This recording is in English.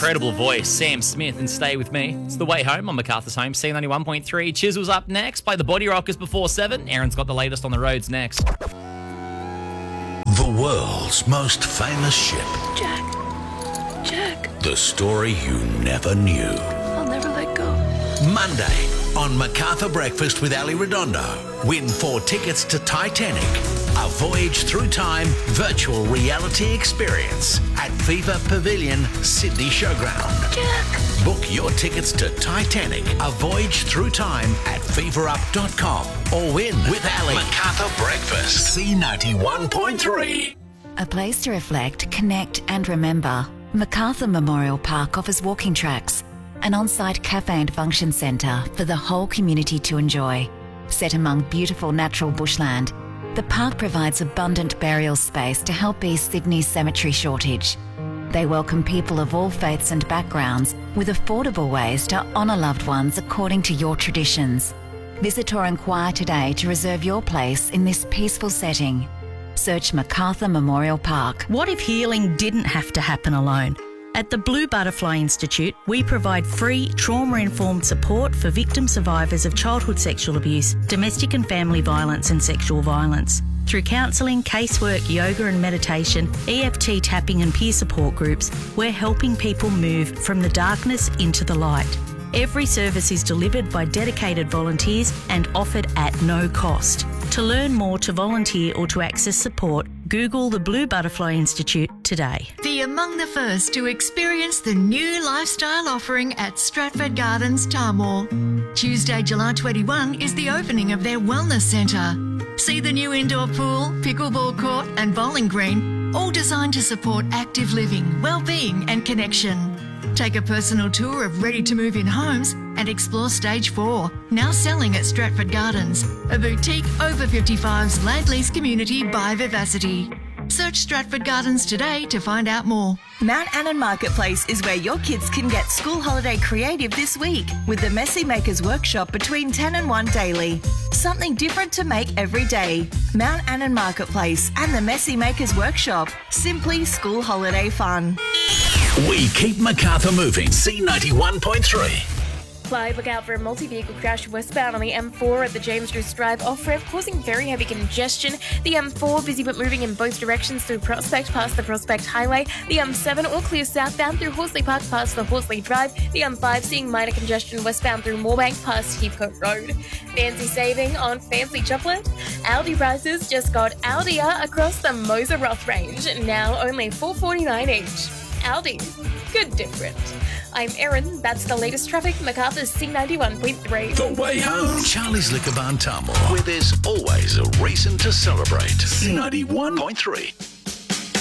incredible voice, Sam Smith, and Stay With Me. It's The Way Home on Macarthur's Home, C91.3. Chisel's up next by the Body Rockers before 7. Aaron's got the latest on the roads next. The world's most famous ship. Jack. The story you never knew. I'll never let go. Monday on MacArthur Breakfast with Ali Redondo. Win 4 tickets to Titanic, a voyage through time virtual reality experience at Viva Pavilion, Sydney Showground. Jack. Book your tickets to Titanic, a voyage through time at fevaup.com or win with Ali. MacArthur Breakfast, C91.3. A place to reflect, connect and remember. MacArthur Memorial Park offers walking tracks, an on-site cafe and function centre for the whole community to enjoy. Set among beautiful natural bushland, the park provides abundant burial space to help ease Sydney's cemetery shortage. They welcome people of all faiths and backgrounds with affordable ways to honour loved ones according to your traditions. Visit or inquire today to reserve your place in this peaceful setting. Search MacArthur Memorial Park. What if healing didn't have to happen alone? At the Blue Butterfly Institute, we provide free trauma-informed support for victim survivors of childhood sexual abuse, domestic and family violence and sexual violence. Through counselling, casework, yoga and meditation, EFT tapping and peer support groups, we're helping people move from the darkness into the light. Every service is delivered by dedicated volunteers and offered at no cost. To learn more, to volunteer or to access support, Google the Blue Butterfly Institute today. Be among the first to experience the new lifestyle offering at Stratford Gardens, Tarmore. Tuesday, July 21 is the opening of their Wellness Centre. See the new indoor pool, pickleball court and bowling green, all designed to support active living, well-being and connection. Take a personal tour of ready-to-move-in homes and explore Stage 4, now selling at Stratford Gardens, a boutique over 55's land lease community by Vivacity. Search Stratford Gardens today to find out more. Mount Annan Marketplace is where your kids can get school holiday creative this week with the Messy Makers Workshop between 10 and 1 daily. Something different to make every day. Mount Annan Marketplace and the Messy Makers Workshop. Simply school holiday fun. We keep MacArthur moving, C91.3. Look out for a multi-vehicle crash westbound on the M4 at the James Druce Drive off-ramp, causing very heavy congestion. The M4 busy but moving in both directions through Prospect past the Prospect Highway. The M7 all clear southbound through Horsley Park past the Horsley Drive. The M5 seeing minor congestion westbound through Moorebank past Heathcote Road. Fancy saving on fancy chocolate? Aldi prices just got Aldia across the Moser Roth range, now only $4.49 each. Aldi, good different. I'm Erin, that's the latest traffic, MacArthur's C91.3. The Way Home, Charlie's Liquor Barn, Tarmore, where there's always a reason to celebrate. C91.3.